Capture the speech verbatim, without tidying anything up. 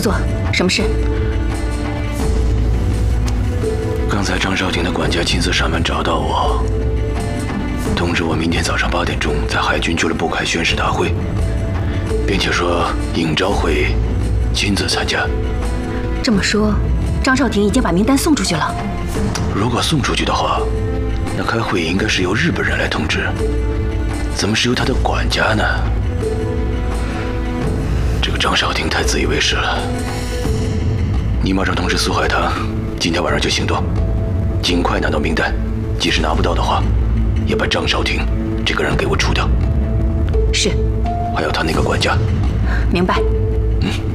座，什么事？ 刚才张少廷的管家亲自上门找到我，通知我明天早上八点钟在海军俱乐部开宣誓大会，并且说应召会亲自参加。 这么说，张少廷已经把名单送出去了？ 如果送出去的话，那开会应该是由日本人来通知，怎么是由他的管家呢？这个张少廷太自以为是了。你马上通知苏海棠，今天晚上就行动，尽快拿到名单。即使拿不到的话，也把张少廷这个人给我除掉。 是。 还有他那个管家。 明白。 嗯。